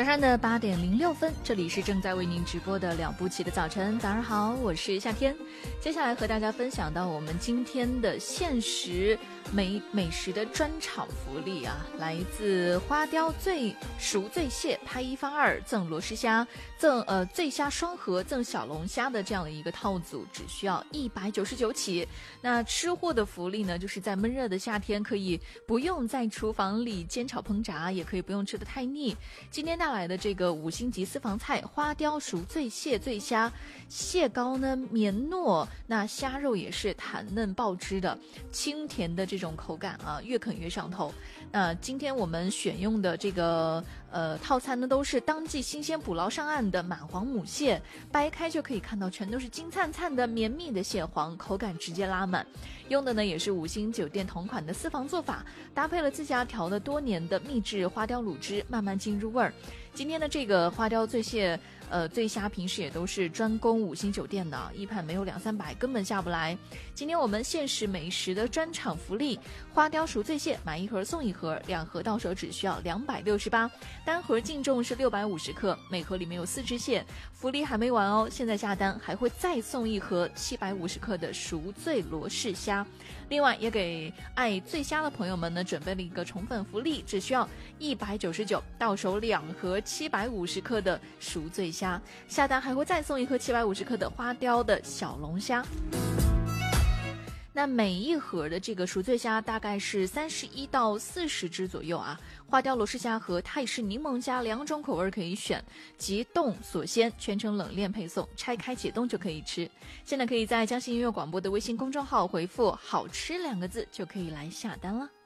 早上的8:06，这里是正在为您直播的了不起的早晨。早上好，我是夏天。接下来和大家分享到我们今天的限时美食的专场福利啊，来自花雕赎醉蟹，拍一放二，赠螺蛳虾，赠醉虾双盒，赠小龙虾的这样的一个套组，只需要199起。那吃货的福利呢，就是在闷热的夏天可以不用在厨房里煎炒烹炸，也可以不用吃得太腻。今天带来的这个5星级私房菜花雕赎醉蟹醉虾，蟹膏呢绵糯，那虾肉也是弹嫩爆汁的，清甜的这种口感啊，越啃越上头。那今天我们选用的这个套餐呢，都是当季新鲜捕捞上岸的满黄母蟹，掰开就可以看到全都是金灿灿的绵密的蟹黄，口感直接拉满。用的呢也是5星酒店同款的私房做法，搭配了自家调了多年的秘制花雕卤汁，慢慢进入味儿。今天的这个花雕醉蟹醉虾平时也都是专供5星酒店的，一盘没有200-300根本下不来。今天我们限时美食的专场福利，花雕赎醉蟹买1盒送1盒，2盒到手只需要268，单盒净重是650克，每盒里面有4只蟹。福利还没完哦，现在下单还会再送1盒750克的赎醉罗氏虾。另外也给爱醉虾的朋友们呢准备了一个宠粉福利，只需要199，到手2盒750克的赎醉虾，下单还会再送1盒750克的花雕的小龙虾。那每一盒的这个赎醉虾大概是31到40只左右啊。花雕罗氏虾和泰式柠檬虾2种口味可以选，即冻锁鲜，全程冷链配送，拆开解冻就可以吃。现在可以在江西音乐广播的微信公众号回复好吃2个字就可以来下单了。